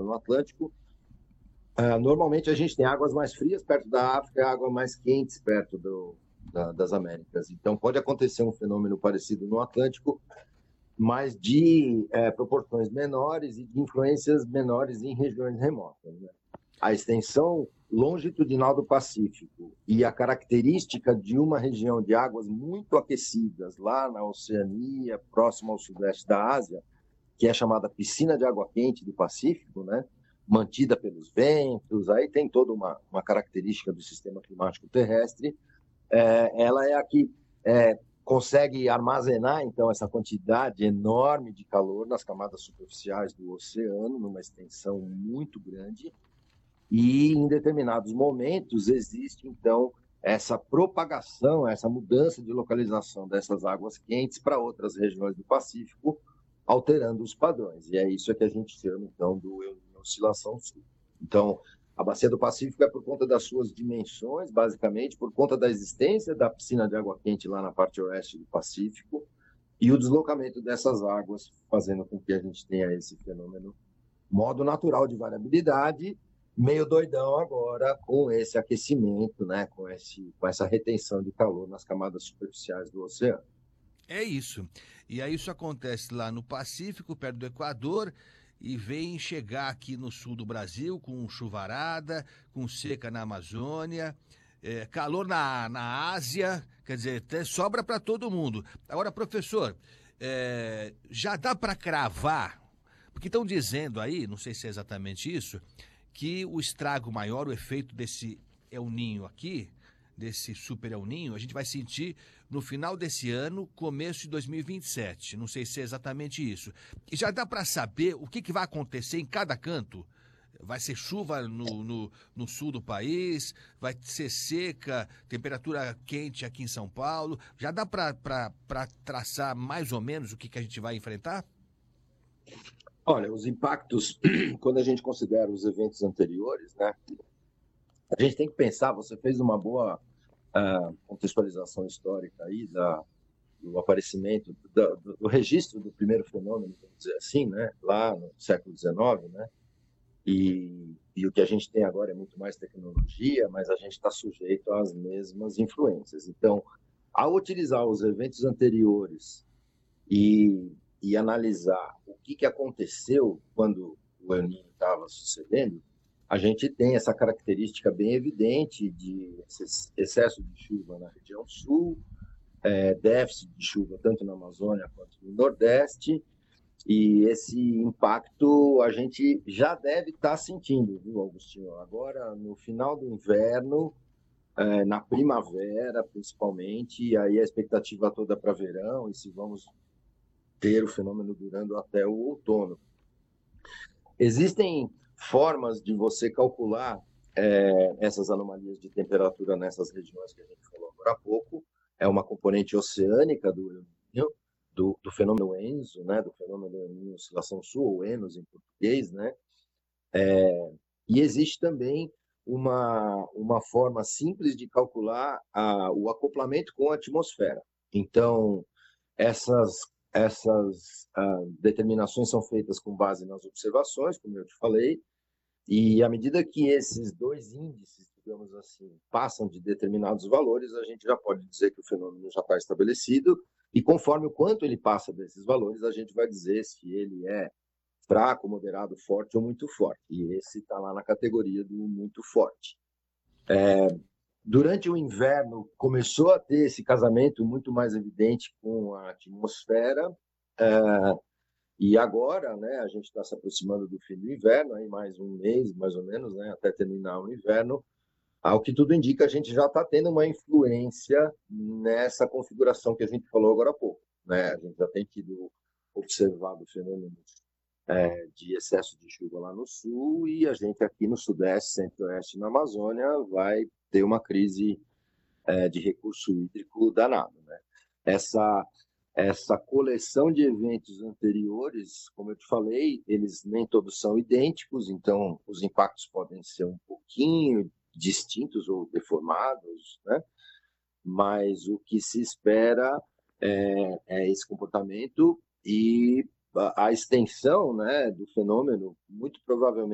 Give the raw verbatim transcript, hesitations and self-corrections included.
no Atlântico. Uh, normalmente a gente tem águas mais frias perto da África e águas mais quentes perto do, da, das Américas. Então pode acontecer um fenômeno parecido no Atlântico, mas de é, proporções menores e de influências menores em regiões remotas, né? A extensão longitudinal do Pacífico e a característica de uma região de águas muito aquecidas lá na Oceania, próximo ao sudeste da Ásia, que é chamada piscina de água quente do Pacífico, né? Mantida pelos ventos, aí tem toda uma, uma característica do sistema climático terrestre. É, ela é a que é, consegue armazenar, então, essa quantidade enorme de calor nas camadas superficiais do oceano, numa extensão muito grande, e em determinados momentos existe, então, essa propagação, essa mudança de localização dessas águas quentes para outras regiões do Pacífico, alterando os padrões. E é isso que a gente chama, então, do El Niño oscilação sul. Então, a bacia do Pacífico é por conta das suas dimensões, basicamente, por conta da existência da piscina de água quente lá na parte oeste do Pacífico e o deslocamento dessas águas, fazendo com que a gente tenha esse fenômeno, modo natural de variabilidade, meio doidão agora com esse aquecimento, né, com, esse, com essa retenção de calor nas camadas superficiais do oceano. É isso. E aí isso acontece lá no Pacífico, perto do Equador, e vem chegar aqui no sul do Brasil com chuvarada, com seca na Amazônia, é, calor na, na Ásia, quer dizer, até sobra para todo mundo. Agora, professor, é, já dá para cravar, porque estão dizendo aí, não sei se é exatamente isso, que o estrago maior, o efeito desse El Niño aqui, desse super El Niño, a gente vai sentir no final desse ano, começo de dois mil e vinte e sete. Não sei se é exatamente isso. E já dá para saber o que, que vai acontecer em cada canto? Vai ser chuva no, no, no sul do país, vai ser seca, temperatura quente aqui em São Paulo. Já dá para traçar mais ou menos o que, que a gente vai enfrentar? Olha, os impactos, quando a gente considera os eventos anteriores, né? A gente tem que pensar, você fez uma boa uh, contextualização histórica aí da, do aparecimento, da, do, do registro do primeiro fenômeno, vamos dizer assim, né? Lá no século dezenove, né? E, e o que a gente tem agora é muito mais tecnologia, mas a gente está sujeito às mesmas influências. Então, ao utilizar os eventos anteriores e, e analisar o que, que aconteceu quando o El Niño estava sucedendo, a gente tem essa característica bem evidente de excesso de chuva na região sul, é, déficit de chuva tanto na Amazônia quanto no Nordeste, e esse impacto a gente já deve estar sentindo, viu, Agostinho? Agora, no final do inverno, é, na primavera, principalmente, e aí a expectativa toda para verão, e se vamos ter o fenômeno durando até o outono. Existem formas de você calcular é, essas anomalias de temperatura nessas regiões que a gente falou agora há pouco. É uma componente oceânica do, do, do fenômeno ENSO, né, do fenômeno em oscilação sul, ou ENOS em português, né? É, e existe também uma, uma forma simples de calcular a, o acoplamento com a atmosfera. Então, essas Essas uh, determinações são feitas com base nas observações, como eu te falei, e à medida que esses dois índices, digamos assim, passam de determinados valores, a gente já pode dizer que o fenômeno já está estabelecido, e conforme o quanto ele passa desses valores, a gente vai dizer se ele é fraco, moderado, forte ou muito forte. E esse está lá na categoria do muito forte. É, Durante o inverno, começou a ter esse casamento muito mais evidente com a atmosfera, uh, e agora, né, a gente está se aproximando do fim do inverno, aí mais um mês, mais ou menos, né, até terminar o inverno. Ao que tudo indica, a gente já está tendo uma influência nessa configuração que a gente falou agora há pouco, né? A gente já tem tido observado fenômenos é, de excesso de chuva lá no sul, e a gente aqui no sudeste, centro-oeste, na Amazônia, vai ter uma crise é, de recurso hídrico danado, né? Essa, essa coleção de eventos anteriores, como eu te falei, eles nem todos são idênticos, então os impactos podem ser um pouquinho distintos ou deformados, né? Mas o que se espera é, é esse comportamento, e a, a extensão, né, do fenômeno, muito provavelmente